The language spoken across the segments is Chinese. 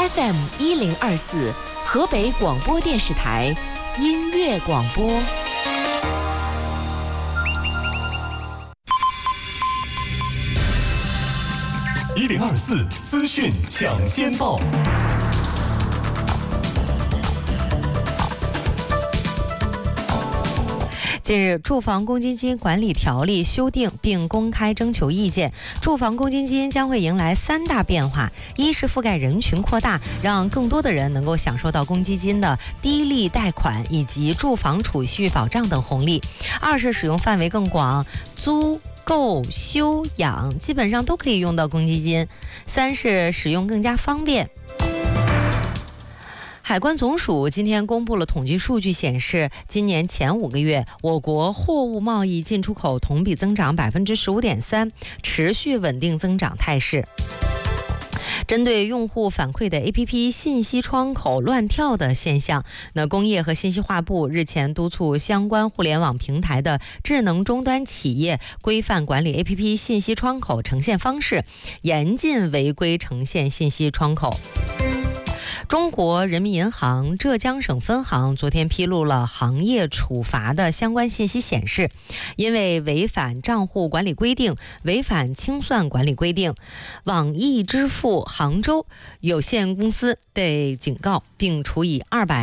FM1024，河北广播电视台音乐广播。 1024资讯抢先报。 近日，住房公积金管理条例修订并公开征求意见，住房公积金将会迎来3大变化：一是覆盖人群扩大，让更多的人能够享受到公积金的低利贷款以及住房储蓄保障等红利；二是使用范围更广，租购休养基本上都可以用到公积金；三是使用更加方便。海关总署今天公布了统计数据，显示今年前5个月，我国货物贸易进出口同比增长15.3%，持续稳定增长态势。针对用户反馈的 APP 信息窗口乱跳的现象，工业和信息化部日前督促相关互联网平台的智能终端企业规范管理 APP 信息窗口呈现方式，严禁违规呈现信息窗口。中国人民银行浙江省分行昨天披露了行业处罚的相关信息，显示，因为违反账户管理规定、违反清算管理规定，网易支付杭州有限公司被警告并处以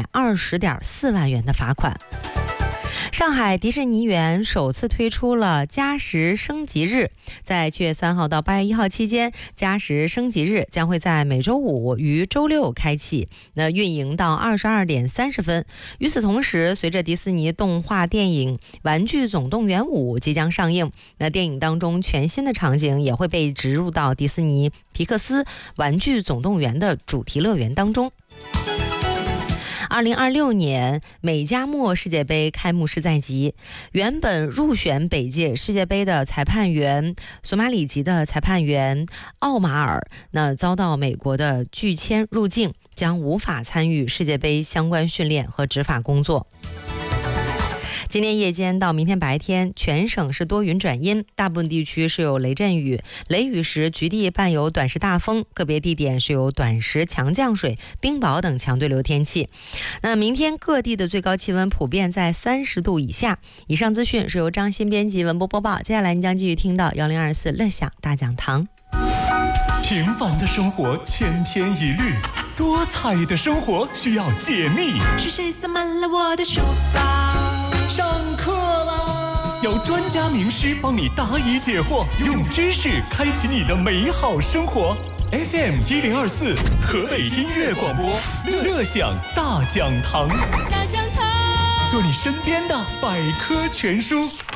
220.4万元的罚款。上海迪士尼园首次推出了加时升级日，在7月3号到8月1号期间，加时升级日将会在每周5与周6开启，运营到22点30分。与此同时，随着迪士尼动画电影《玩具总动员5》即将上映，电影当中全新的场景也会被植入到迪士尼皮克斯《玩具总动员》的主题乐园当中。2026年美加墨世界杯开幕式在即，原本入选本届世界杯的裁判员索马里籍的裁判员奥马尔，遭到美国的拒签入境，将无法参与世界杯相关训练和执法工作。今天夜间到明天白天，全省是多云转阴，大部分地区是有雷阵雨，雷雨时局地伴有短时大风，个别地点是有短时强降水、冰雹等强对流天气。明天各地的最高气温普遍在30度以下。以上资讯是由张鑫编辑文播播报，接下来您将继续听到1024乐享大讲堂。 平凡的生活千篇一律，多彩的生活需要解密。 是谁塞满了我的书包？ 上课啦！有专家名师帮你答疑解惑，用知识开启你的美好生活。FM1024河北音乐广播，乐享大讲堂， 大讲堂， 做你身边的百科全书。